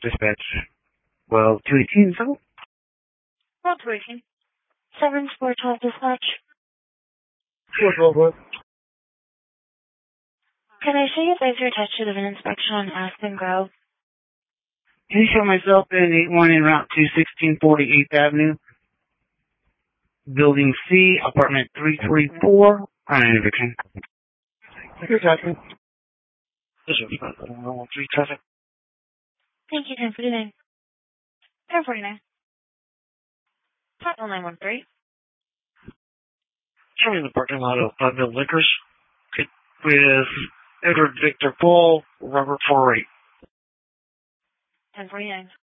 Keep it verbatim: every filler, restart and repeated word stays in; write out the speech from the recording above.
Dispatch. Well, two eighteen, so? Well, two eighteen. seven four twelve dispatch. four twelve, what? Can I see you guys are attached to an inspection on Aspen Grove? Can you show myself in eight one in Route two, sixteen forty eighth Avenue? Building C, apartment three forty-four, on Inviction. You're talking. This is normal three traffic. Thank you, ten forty-nine. ten forty-nine. Hotel nine one three. Show me in the parking lot of Five Mill Liquors. Okay. With Edward Victor Paul, Robert four eight. ten forty-nine.